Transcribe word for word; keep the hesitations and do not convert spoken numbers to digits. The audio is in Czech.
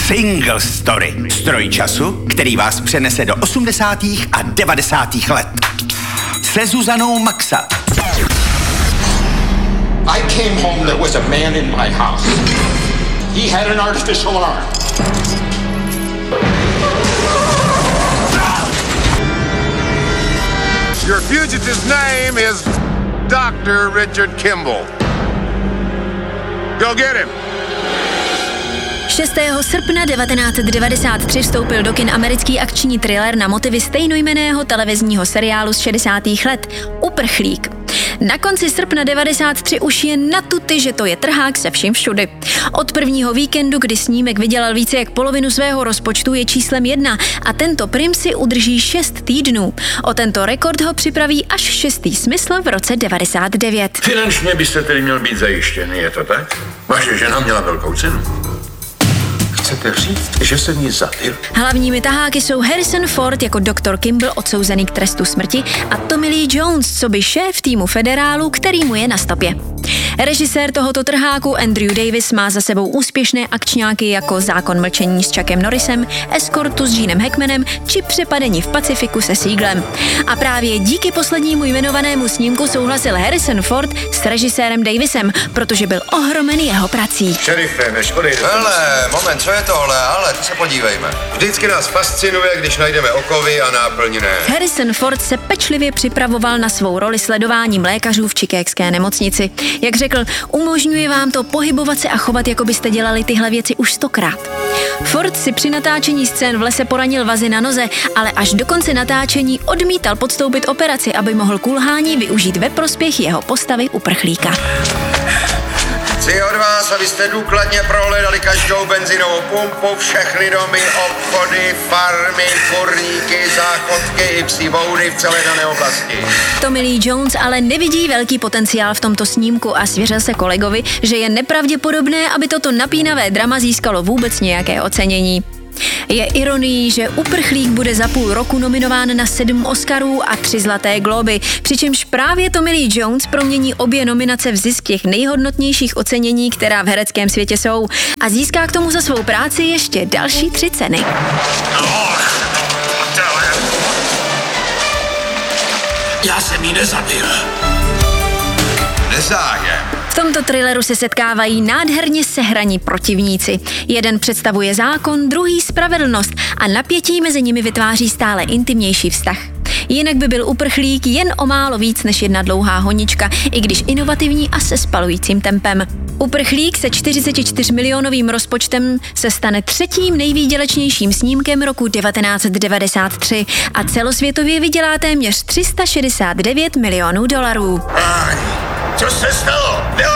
Single Story. Stroj času, který vás přenese do osmdesátých a devadesátých let. Se Zuzanou Maxa. I came home, there was a man in my house. He had an artificial arm. Your fugitive's name is Doctor Richard Kimball. Go get him. šestého srpna devatenáct set devadesát tři vstoupil do kin americký akční thriller na motivy stejnojmenného televizního seriálu z šedesátých let Uprchlík. Na konci srpna devadesát tři už je na tuty, že to je trhák se vším všudy. Od prvního víkendu, kdy snímek vydělal více jak polovinu svého rozpočtu, je číslem jedna a tento prim si udrží šest týdnů. O tento rekord ho připraví až šestý smysl v roce devadesát devět. Finančně byste tedy měl být zajištěný, je to tak? Vaše žena měla velkou cenu. Chcete říct, že jsem ji zabil? Hlavními taháky jsou Harrison Ford jako doktor Kimball odsouzený k trestu smrti a Tommy Lee Jones, co by šéf týmu federálu, který mu je na stopě. Režisér tohoto trháku Andrew Davis má za sebou úspěšné akčňáky jako Zákon mlčení s Chuckem Norrisem, Eskortu s Genem Hackmanem či Přepadení v Pacifiku se Siegelem. A právě díky poslednímu jmenovanému snímku souhlasil Harrison Ford s režisérem Davisem, protože byl ohromen jeho prací. Šerife, než odejdete. Hele, moment, co je tohle? Ale to se podívejme. Vždycky nás fascinuje, když najdeme okovy a náplňné. Harrison Ford se pečlivě připravoval na svou roli sledováním lékařů v chicagské nemocnici. Jak řekl, umožňuje vám to pohybovat se a chovat, jako byste dělali tyhle věci už stokrát. Ford si při natáčení scén v lese poranil vazy na noze, ale až do konce natáčení odmítal podstoupit operaci, aby mohl kulhání využít ve prospěch jeho postavy uprchlíka. Chci od vás, abyste důkladně prohledali každou benzinovou pumpu, všechny domy, obchody, farmy, kurníky, záchodky i psí boudy v celé dané oblasti. Tommy Lee Jones ale nevidí velký potenciál v tomto snímku a svěřil se kolegovi, že je nepravděpodobné, aby toto napínavé drama získalo vůbec nějaké ocenění. Je ironií, že Uprchlík bude za půl roku nominován na sedm Oscarů a tři Zlaté glóby, přičemž právě Tommy Lee Jones promění obě nominace v zisk těch nejhodnotnějších ocenění, která v hereckém světě jsou, a získá k tomu za svou práci ještě další tři ceny. Já jsem ji nezabil. Nezájem. V tomto thrilleru se setkávají nádherně sehraní protivníci. Jeden představuje zákon, druhý spravedlnost a napětí mezi nimi vytváří stále intimnější vztah. Jinak by byl Uprchlík jen o málo víc než jedna dlouhá honička, i když inovativní a se spalujícím tempem. Uprchlík se čtyřicetičtyřmilionovým rozpočtem se stane třetím nejvýdělečnějším snímkem roku devatenáct set devadesát tři a celosvětově vydělá téměř tři sta šedesát devět milionů dolarů. Co se stalo? Bylo